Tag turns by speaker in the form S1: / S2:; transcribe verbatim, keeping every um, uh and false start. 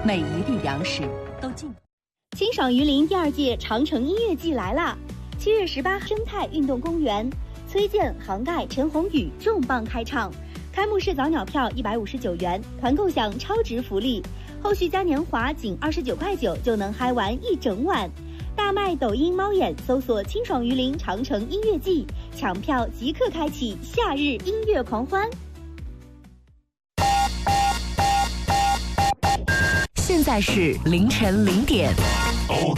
S1: 每一粒粮食都尽。
S2: 清爽榆林第二届长城音乐季来啦！七月十八，生态运动公园，崔健、杭盖、陈鸿宇重磅开唱。开幕式早鸟票一百五十九元，团购享超值福利，后续嘉年华仅二十九块九就能嗨玩一整晚。大麦抖音猫眼搜索清爽榆林长城音乐季，抢票即刻开启夏日音乐狂欢。
S1: 现在是凌晨零点。
S3: OK。